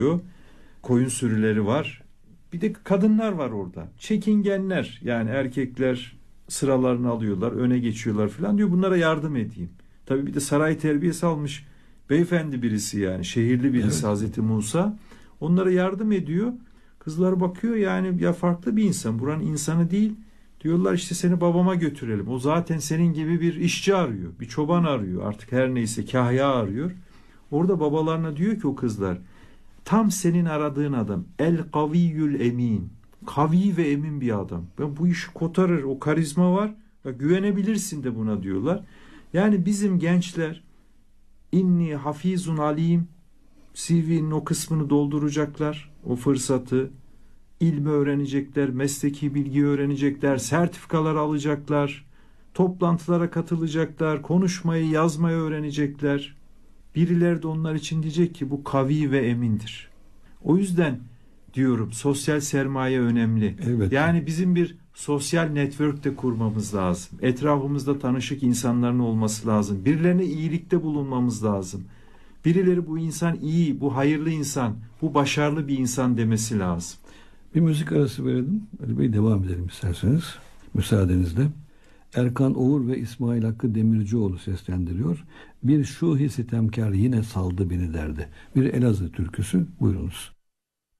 Koyun sürüleri var. Bir de kadınlar var orada. Çekingenler, yani erkekler sıralarını alıyorlar, öne geçiyorlar falan, diyor bunlara yardım edeyim. Tabii bir de saray terbiyesi almış beyefendi birisi, yani şehirli birisi, Evet. Hazreti Musa. Onlara yardım ediyor. Kızlar bakıyor, yani ya farklı bir insan, buranın insanı değil. Diyorlar işte seni babama götürelim. O zaten senin gibi bir işçi arıyor, bir çoban arıyor, artık her neyse kahya arıyor. Orada babalarına diyor ki o kızlar, tam senin aradığın adam. El kaviyyül emin. Kavi ve emin bir adam. Ben bu işi kotarır. O karizma var. Ya güvenebilirsin de buna, diyorlar. Yani bizim gençler inni hafizun alim CV'nin o kısmını dolduracaklar. O fırsatı. İlmi öğrenecekler. Mesleki bilgi öğrenecekler. Sertifikalar alacaklar. Toplantılara katılacaklar. Konuşmayı, yazmayı öğrenecekler. Birileri de onlar için diyecek ki bu kavi ve emindir. O yüzden diyorum sosyal sermaye önemli. Elbette. Yani bizim bir sosyal network de kurmamız lazım. Etrafımızda tanışık insanların olması lazım. Birilerine iyilikte bulunmamız lazım. Birileri bu insan iyi, bu hayırlı insan, bu başarılı bir insan demesi lazım. Bir müzik arası verelim. Ali Bey, devam edelim isterseniz. Müsaadenizle. Erkan Oğur ve İsmail Hakkı Demircioğlu seslendiriyor. Bir şu sitemkar yine saldı beni derdi. Bir Elazığ türküsü. Buyurunuz.